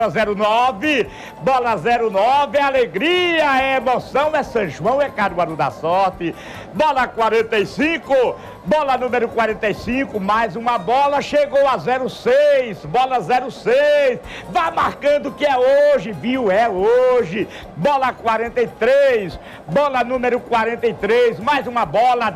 09, bola 09, é alegria, é emoção, é São João, é Caruaru da Sorte. Bola 45, bola número 45, mais uma bola, chegou a 06, bola 06, vai marcando que é hoje, viu? É hoje. Bola 43, bola número 43, mais uma bola.